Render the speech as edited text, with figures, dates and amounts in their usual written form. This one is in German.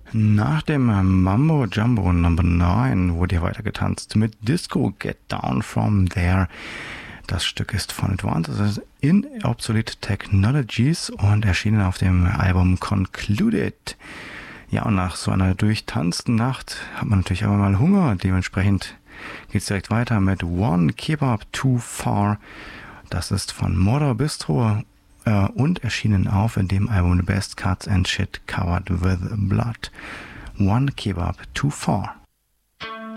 Nach dem Mambo Jumbo Number 9 wurde hier weiter getanzt mit Disco Get Down From There. Das Stück ist von Advanced in Obsolete Technologies und erschienen auf dem Album Concluded. Ja, und nach so einer durchtanzten Nacht hat man natürlich aber mal Hunger. Dementsprechend geht es direkt weiter mit One Kebab Too Far. Das ist von Mordor Bistro und erschienen auf dem Album The Best Cuts and Shit Covered with Blood. One Kebab Too Far.